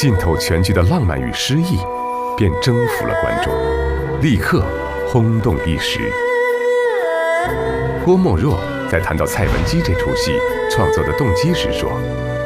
浸透全剧的浪漫与诗意，便征服了观众，立刻轰动一时。郭沫若在谈到蔡文姬这出戏创作的动机时说：“